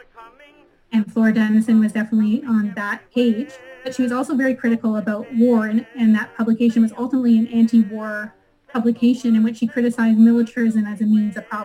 And Flora Dennison was definitely on that page. But she was also very critical about war, and that publication was ultimately an anti-war publication in which she criticized militarism as a means of